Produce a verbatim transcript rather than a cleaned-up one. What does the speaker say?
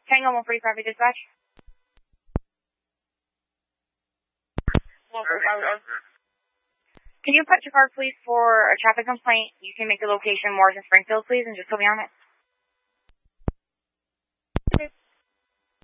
Tango one forty-five dispatch. Can you put your car, please, for a traffic complaint? You can make the location Morrison Springfield, please, and just put me on it.